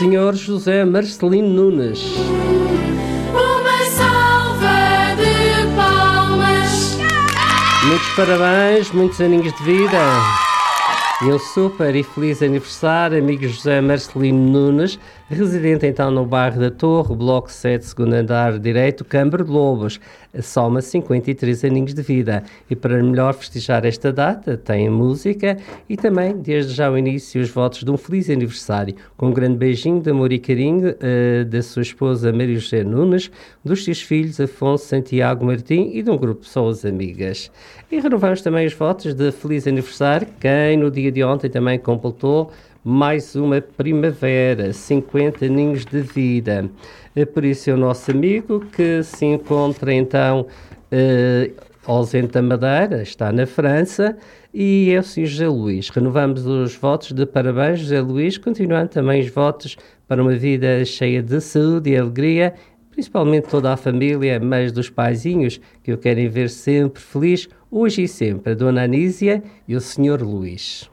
Senhor José Marcelino Nunes. Uma salva de palmas. Muitos parabéns, muitos aninhos de vida. E um super e feliz aniversário, amigo José Marcelino Nunes, residente então no bairro da Torre, bloco 7, segundo andar direito, Câmara de Lobos. Soma 53 aninhos de vida. E para melhor festejar esta data, tem música e também, desde já o início, os votos de um feliz aniversário. Com um grande beijinho de amor e carinho da sua esposa Maria José Nunes, dos seus filhos Afonso, Santiago, Martim e de um grupo de pessoas amigas. E renovamos também os votos de feliz aniversário, quem no dia de ontem também completou mais uma primavera, 50 aninhos de vida. Por isso é o nosso amigo que se encontra então ausente da Madeira, está na França, e é o Sr. José Luís. Renovamos os votos de parabéns, José Luís, continuando também os votos para uma vida cheia de saúde e alegria, principalmente toda a família, mas dos paizinhos, que o querem ver sempre feliz, hoje e sempre, a Dona Anísia e o Sr. Luís.